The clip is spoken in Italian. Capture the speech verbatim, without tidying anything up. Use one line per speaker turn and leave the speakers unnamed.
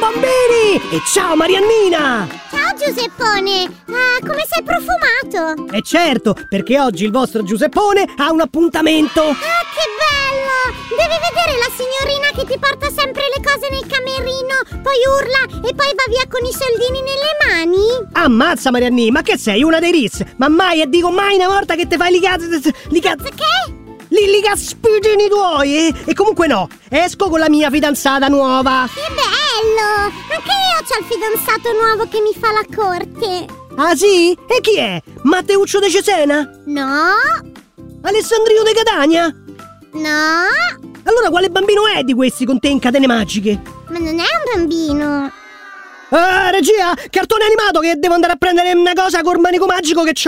bambini! E ciao Mariannina!
Ciao Giuseppone! Ah, come sei profumato!
E certo, perché oggi il vostro Giuseppone ha un appuntamento!
Ah, che bello! Devi vedere la signorina che ti porta sempre le cose nel camerino, poi urla e poi va via con i soldini nelle mani?
Ammazza Mariannina, ma che sei, una dei Ritz? Ma mai, e dico mai una volta che te fai li cazzo... Li cazzo...
Che?
Li, li caspidini tuoi! E, e comunque no, esco con la mia fidanzata nuova!
Che bello! Anche io c'ho il fidanzato nuovo che mi fa la corte!
Ah sì? E chi è? Matteuccio De Cesena?
No!
Alessandrino De Catania?
No!
Allora quale bambino è di questi con te in catene magiche?
Ma non è un bambino!
Ah, regia, cartone animato che devo andare a prendere una cosa col manico magico che c'ho!